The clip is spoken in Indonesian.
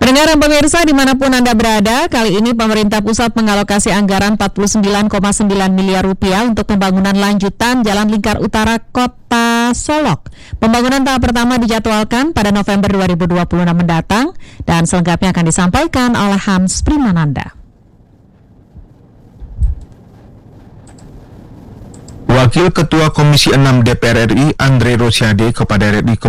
Pendengar dan pemirsa dimanapun Anda berada, kali ini pemerintah pusat mengalokasi anggaran 49,9 miliar rupiah untuk pembangunan lanjutan Jalan Lingkar Utara Kota Solok. Pembangunan tahap pertama dijadwalkan pada November 2026 mendatang dan selengkapnya akan disampaikan oleh Hans Primananda. Wakil Ketua Komisi 6 DPR RI Andre Rosiade kepada RRI